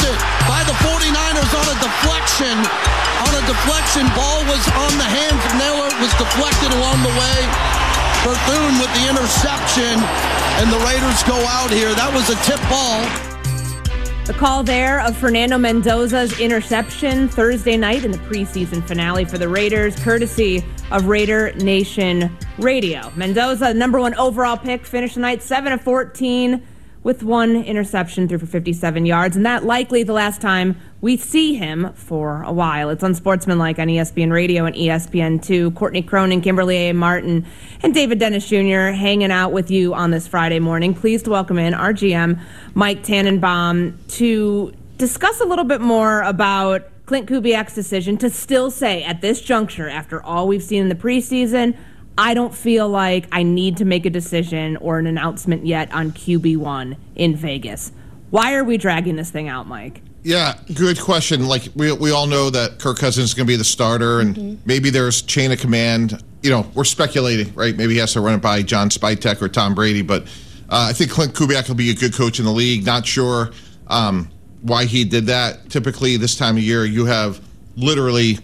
it by the 49ers on a deflection. Ball was on the hands of Naylor. It was deflected along the way. Bethune with the interception, and the Raiders go out here. That was a tip ball. The call there of Fernando Mendoza's interception Thursday night in the preseason finale for the Raiders, courtesy of Raider Nation Radio. Mendoza, number 1 overall pick, finished the night 7-14 with 1 interception, threw for 57 yards, and that likely the last time we see him for a while. It's Unsportsmanlike on ESPN Radio and ESPN2. Courtney Cronin, Kimberly A. Martin, and David Dennis Jr. hanging out with you on this Friday morning. Pleased to welcome in our GM, Mike Tannenbaum, to discuss a little bit more about Clint Kubiak's decision to still say at this juncture, after all we've seen in the preseason, I don't feel like I need to make a decision or an announcement yet on QB1 in Vegas. Why are we dragging this thing out, Mike? Yeah, good question. Like, we all know that Kirk Cousins is going to be the starter, and maybe there's chain of command. You know, we're speculating, right? Maybe he has to run it by John Spytek or Tom Brady, but I think Clint Kubiak will be a good coach in the league. Not sure why he did that. Typically, this time of year, you have literally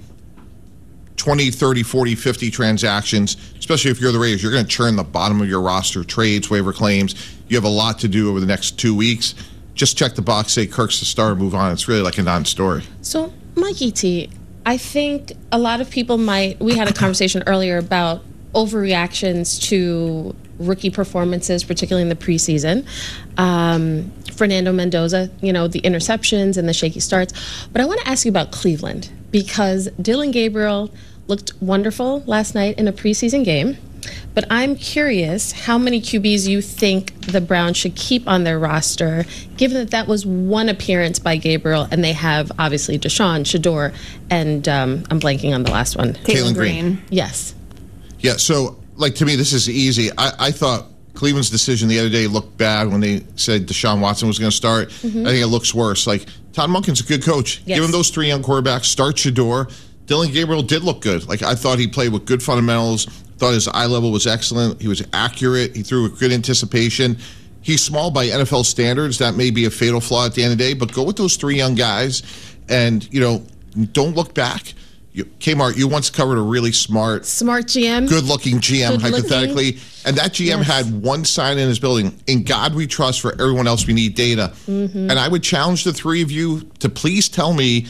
20, 30, 40, 50 transactions, especially if you're the Raiders. You're going to churn the bottom of your roster, trades, waiver claims. You have a lot to do over the next 2 weeks. Just check the box, say Kirk's the star, move on. It's really like a non-story. So, Mikey T, I think a lot of people we had a conversation earlier about overreactions to rookie performances, particularly in the preseason. Fernando Mendoza, the interceptions and the shaky starts. But I want to ask you about Cleveland, because Dillon Gabriel looked wonderful last night in a preseason game. But I'm curious how many QBs you think the Browns should keep on their roster, given that was one appearance by Gabriel, and they have, obviously, Deshaun, Shedeur, and I'm blanking on the last one. Taylor Green. Yes. Yeah, so, to me, this is easy. I thought Cleveland's decision the other day looked bad when they said Deshaun Watson was going to start. I think it looks worse. Todd Monken's a good coach. Yes. Give him those 3 young quarterbacks. Start Shedeur. Dillon Gabriel did look good. I thought he played with good fundamentals. Thought his eye level was excellent. He was accurate. He threw with good anticipation. He's small by NFL standards. That may be a fatal flaw at the end of the day, but go with those 3 young guys and, don't look back. Kmart, you once covered a really smart GM, good-looking GM, hypothetically, and that GM had one sign in his building: "In God we trust. For everyone else, we need data." And I would challenge the 3 of you to please tell me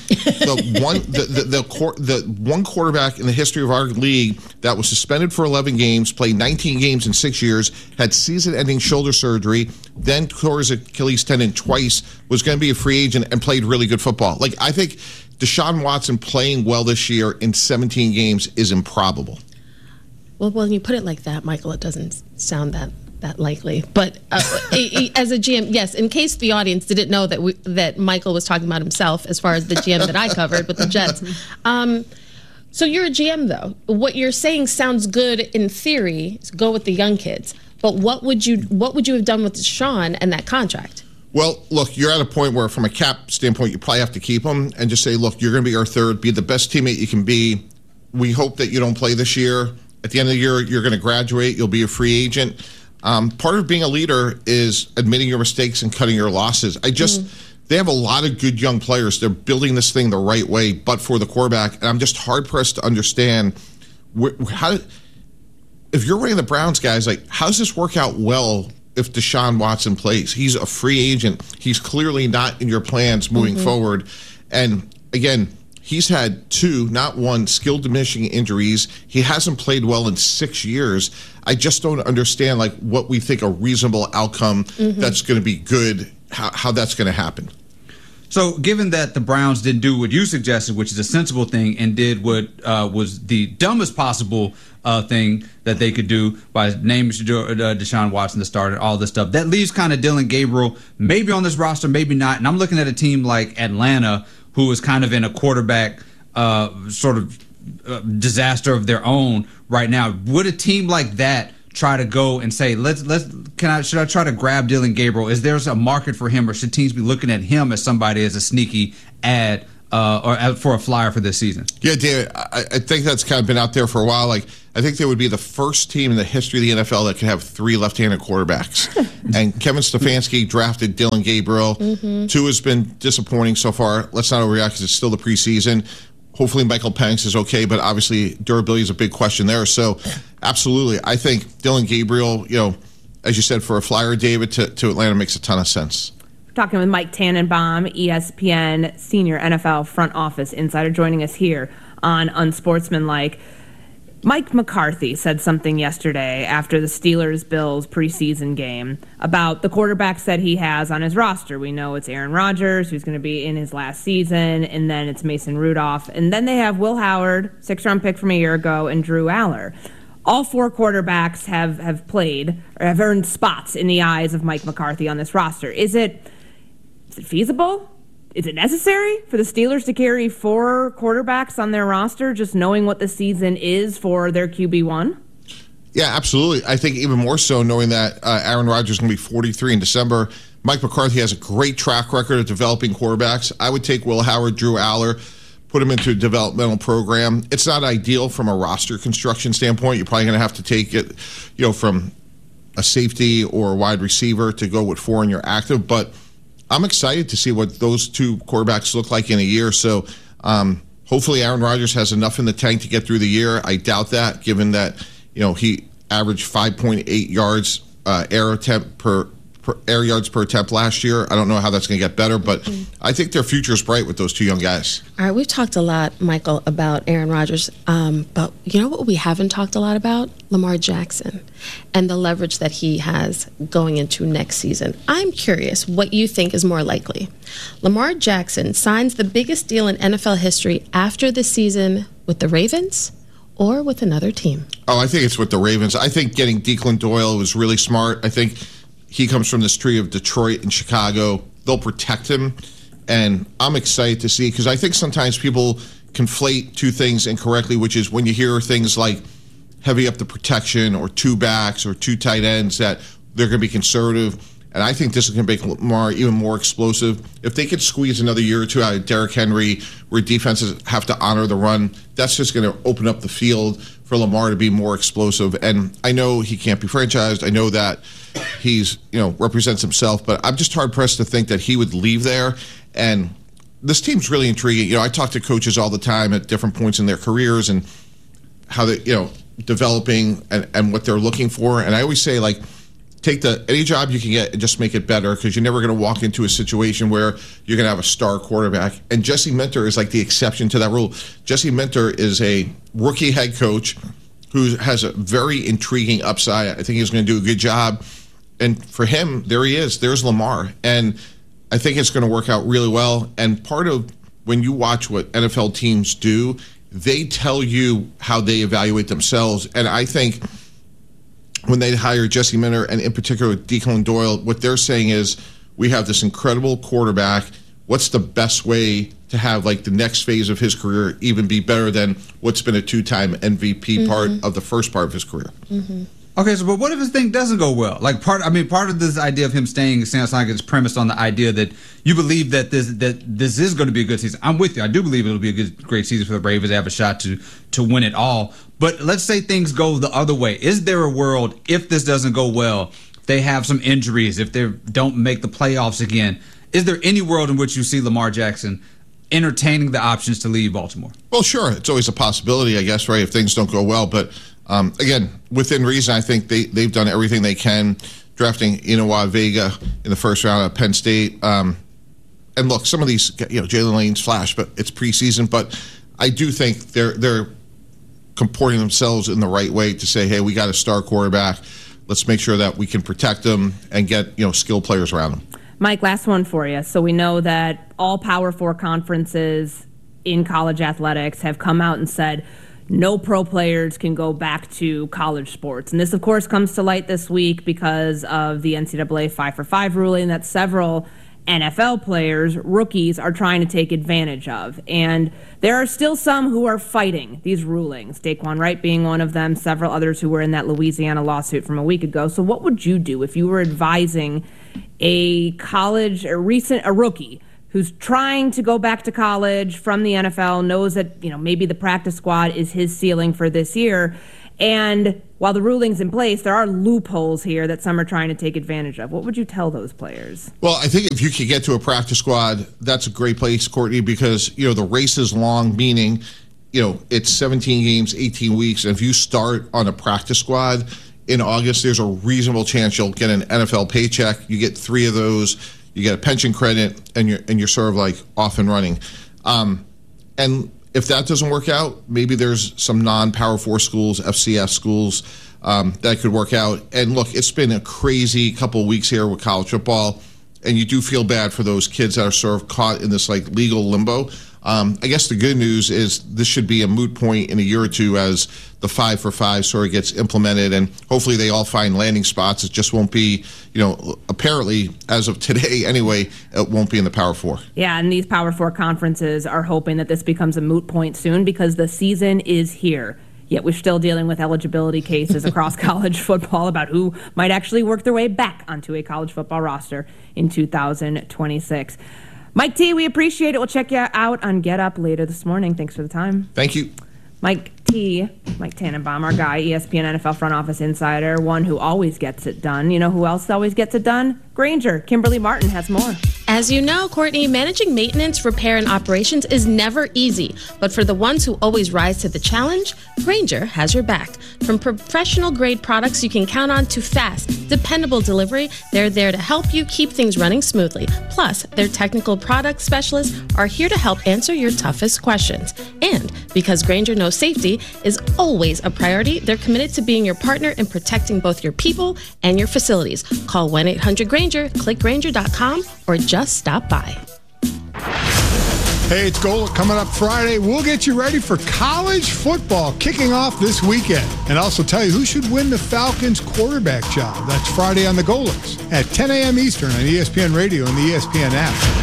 the one quarterback in the history of our league that was suspended for 11 games, played 19 games in 6 years, had season-ending shoulder surgery, then tore his Achilles tendon twice, was going to be a free agent and played really good football. I think Deshaun Watson playing well this year in 17 games is improbable. Well, when you put it like that, Michael, it doesn't sound that likely. But as a GM, yes, in case the audience didn't know that Michael was talking about himself as far as the GM that I covered with the Jets. So you're a GM, though. What you're saying sounds good in theory. Go with the young kids. But what would you have done with Deshaun and that contract? Well, look, you're at a point where, from a cap standpoint, you probably have to keep him and just say, look, you're going to be our third. Be the best teammate you can be. We hope that you don't play this year. At the end of the year, you're going to graduate. You'll be a free agent. Part of being a leader is admitting your mistakes and cutting your losses. They have a lot of good young players. They're building this thing the right way, but for the quarterback. And I'm just hard-pressed to understand if you're running the Browns, guys, how does this work out well if Deshaun Watson plays? He's a free agent. He's clearly not in your plans moving forward. And again, he's had 2, not 1, skill-diminishing injuries. He hasn't played well in 6 years. I just don't understand what we think a reasonable outcome that's going to be good, how that's going to happen. So given that the Browns didn't do what you suggested, which is a sensible thing, and did what was the dumbest possible thing that they could do by naming Deshaun Watson the starter, all this stuff, that leaves kind of Dillon Gabriel maybe on this roster, maybe not. And I'm looking at a team like Atlanta, who is kind of in a quarterback disaster of their own right now. Would a team like that try to go and say, should I try to grab Dillon Gabriel? Is there a market for him, or should teams be looking at him as somebody as a sneaky add or for a flyer for this season. Yeah, David, I think that's kind of been out there for a while. Like, I think they would be the first team in the history of the NFL that could have 3 left-handed quarterbacks. And Kevin Stefanski drafted Dylan Gabriel. Tua has been disappointing so far. Let's not overreact because it's still the preseason. Hopefully Michael Penix is okay, but obviously durability is a big question there. So, absolutely, I think Dylan Gabriel, as you said, for a flyer, David, to Atlanta makes a ton of sense. Talking with Mike Tannenbaum, ESPN senior NFL front office insider, joining us here on Unsportsmanlike. Mike McCarthy said something yesterday after the Steelers-Bills preseason game about the quarterbacks that he has on his roster. We know it's Aaron Rodgers, who's going to be in his last season, and then it's Mason Rudolph. And then they have Will Howard, 6th-round pick from a year ago, and Drew Aller. All 4 quarterbacks have played or have earned spots in the eyes of Mike McCarthy on this roster. Is it feasible? Is it necessary for the Steelers to carry 4 quarterbacks on their roster, just knowing what the season is for their QB1? Yeah, absolutely. I think even more so knowing that Aaron Rodgers is going to be 43 in December. Mike McCarthy has a great track record of developing quarterbacks. I would take Will Howard, Drew Aller, put him into a developmental program. It's not ideal from a roster construction standpoint. You're probably going to have to take it, from a safety or a wide receiver to go with 4 in your active, but I'm excited to see what those 2 quarterbacks look like in a year. So hopefully Aaron Rodgers has enough in the tank to get through the year. I doubt that, given that he averaged 5.8 yards air yards per attempt last year. I don't know how that's going to get better, but I think their future is bright with those 2 young guys. All right, we've talked a lot, Michael, about Aaron Rodgers, but you know what we haven't talked a lot about? Lamar Jackson and the leverage that he has going into next season. I'm curious what you think is more likely. Lamar Jackson signs the biggest deal in NFL history after the season with the Ravens or with another team? Oh, I think it's with the Ravens. I think getting Declan Doyle was really smart. I think he comes from this tree of Detroit and Chicago. They'll protect him, and I'm excited to see, because I think sometimes people conflate 2 things incorrectly, which is when you hear things like heavy up the protection or 2 backs or 2 tight ends, that they're going to be conservative. And I think this is going to make Lamar even more explosive. If they could squeeze another year or 2 out of Derrick Henry, where defenses have to honor the run, that's just going to open up the field for Lamar to be more explosive. And I know he can't be franchised. I know that he's, represents himself, but I'm just hard-pressed to think that he would leave there. And this team's really intriguing. I talk to coaches all the time at different points in their careers and how they, developing and what they're looking for. And I always say, take any job you can get and just make it better, because you're never going to walk into a situation where you're going to have a star quarterback. And Jesse Minter is the exception to that rule. Jesse Minter is a rookie head coach who has a very intriguing upside. I think he's going to do a good job. And for him, there he is. There's Lamar. And I think it's going to work out really well. And part of when you watch what NFL teams do, they tell you how they evaluate themselves. And I think when they hire Jesse Minter, and in particular Declan Doyle, what they're saying is, we have this incredible quarterback. What's the best way to have the next phase of his career even be better than what's been a 2-time MVP part of the first part of his career? Okay, so but what if his thing doesn't go well? Part of this idea of him staying sounds like it's premised on the idea that you believe that this is going to be a good season. I'm with you. I do believe it'll be a great season for the Ravens. They have a shot to win it all. But let's say things go the other way. Is there a world, if this doesn't go well, they have some injuries, if they don't make the playoffs again, is there any world in which you see Lamar Jackson entertaining the options to leave Baltimore? Well, sure. It's always a possibility, I guess, right, if things don't go well. But again, within reason, I think they've done everything they can, drafting Inoua Vega in the first round at Penn State. And look, some of these, Jalen Lane's flash, but it's preseason. But I do think they're comporting themselves in the right way to say, hey, we got a star quarterback. Let's make sure that we can protect them and get skilled players around them. Mike, last one for you. So we know that all Power 4 conferences in college athletics have come out and said no pro players can go back to college sports. And this, of course, comes to light this week because of the NCAA 5-for-5 ruling that several NFL players, rookies, are trying to take advantage of. And there are still some who are fighting these rulings, Daquan Wright being one of them, several others who were in that Louisiana lawsuit from a week ago. So what would you do if you were advising a rookie who's trying to go back to college from the NFL, knows that, maybe the practice squad is his ceiling for this year. And while the ruling's in place, there are loopholes here that some are trying to take advantage of. What would you tell those players? Well, I think if you could get to a practice squad, that's a great place, Courtney, because, the race is long, meaning, it's 17 games, 18 weeks. And if you start on a practice squad in August, there's a reasonable chance you'll get an NFL paycheck. You get 3 of those, you get a pension credit, and you're sort of like off and running. And if that doesn't work out, maybe there's some non-Power 4 schools, FCS schools, that could work out. And look, it's been a crazy couple of weeks here with college football, and you do feel bad for those kids that are sort of caught in this legal limbo. I guess the good news is this should be a moot point in a year or two as the 5 for 5 sort of gets implemented, and hopefully they all find landing spots. It just won't be, apparently as of today anyway, it won't be in the Power 4. Yeah, and these Power 4 conferences are hoping that this becomes a moot point soon because the season is here. Yet we're still dealing with eligibility cases across college football about who might actually work their way back onto a college football roster in 2026. Mike T., we appreciate it. We'll check you out on Get Up later this morning. Thanks for the time. Thank you. Mike Tannenbaum, our guy, ESPN NFL front office insider, one who always gets it done. You know who else always gets it done? Grainger. Kimberly Martin has more. As you know, Courtney, managing maintenance, repair, and operations is never easy. But for the ones who always rise to the challenge, Grainger has your back. From professional-grade products you can count on to fast, dependable delivery, they're there to help you keep things running smoothly. Plus, their technical product specialists are here to help answer your toughest questions. And because Grainger knows safety is always a priority, they're committed to being your partner in protecting both your people and your facilities. Call 1-800-GRAINGER, click Grainger.com, or just stop by. Hey, it's Golic coming up Friday. We'll get you ready for college football kicking off this weekend. And also tell you who should win the Falcons quarterback job. That's Friday on the Golics at 10 a.m. Eastern on ESPN Radio and the ESPN app.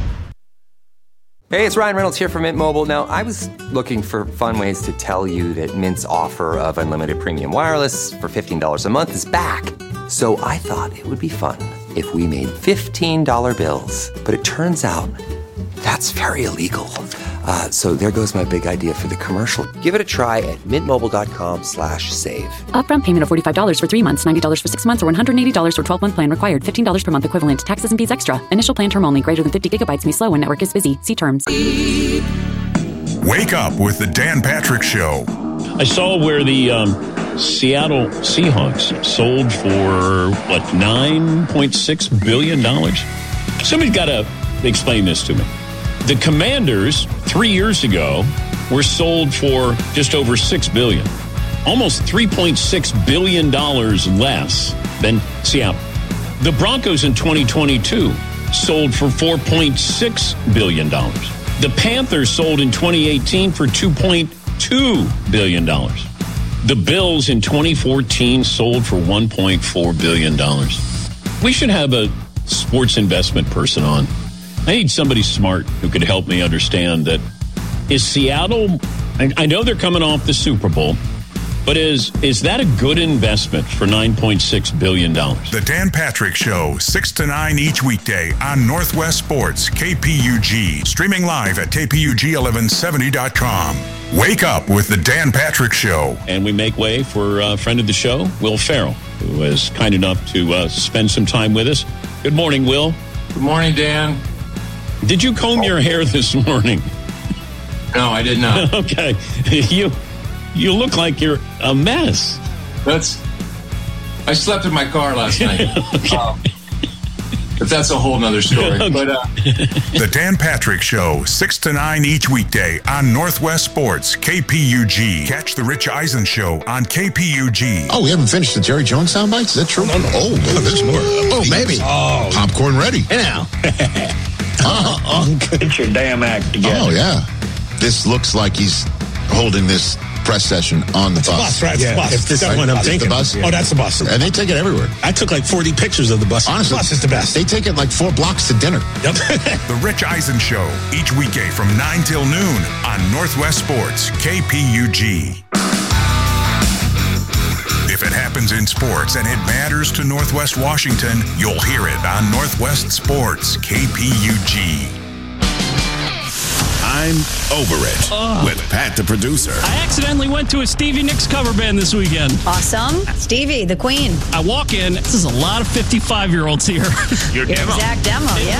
Hey, it's Ryan Reynolds here from Mint Mobile. Now, I was looking for fun ways to tell you that Mint's offer of unlimited premium wireless for $15 a month is back. So I thought it would be fun if we made $15 bills. But it turns out that's very illegal. So there goes my big idea for the commercial. Give it a try at mintmobile.com/save. Upfront payment of $45 for 3 months, $90 for 6 months, or $180 for 12-month plan required. $15 per month equivalent. Taxes and fees extra. Initial plan term only. Greater than 50 gigabytes may slow when network is busy. See terms. Wake up with the Dan Patrick Show. I saw where the Seattle Seahawks sold for, $9.6 billion? Somebody's got to explain this to me. The Commanders, 3 years ago, were sold for just over $6 billion. Almost $3.6 billion less than Seattle. The Broncos in 2022 sold for $4.6 billion. The Panthers sold in 2018 for $2.2 billion. The Bills in 2014 sold for $1.4 billion. We should have a sports investment person on. I need somebody smart who could help me understand that. Is Seattle, I know they're coming off the Super Bowl, but is that a good investment for $9.6 billion? The Dan Patrick Show, 6 to 9 each weekday on Northwest Sports, KPUG. Streaming live at KPUG1170.com. Wake up with the Dan Patrick Show. And we make way for a friend of the show, Will Ferrell, who was kind enough to spend some time with us. Good morning, Will. Good morning, Dan. Did you comb your hair this morning? No, I did not. Okay. You look like you're a mess. I slept in my car last night. Okay. But that's a whole nother story. Okay. But The Dan Patrick Show, 6 to 9 each weekday on Northwest Sports, KPUG. Catch the Rich Eisen Show on KPUG. Oh, we haven't finished the Jerry Jones soundbites? Is that true? Oh, there's more. Oh, maybe. Oh. Popcorn ready. Hey now. Get your damn act together. Oh, yeah. This looks like he's holding this press session on the bus. Right? Yeah. It's the bus. If this is what I'm thinking. The bus? Oh, that's the bus. And they take it everywhere. I took like 40 pictures of the bus. Honestly, the bus is the best. They take it like 4 blocks to dinner. Yep. The Rich Eisen Show, each weekday from 9 till noon on Northwest Sports, KPUG. If it happens in sports and it matters to Northwest Washington, you'll hear it on Northwest Sports, KPUG. I'm Over It with Pat the producer. I accidentally went to a Stevie Nicks cover band this weekend. Awesome. Stevie, the Queen. I walk in, this is a lot of 55-year-olds here. Your demo. Exact demo, yeah.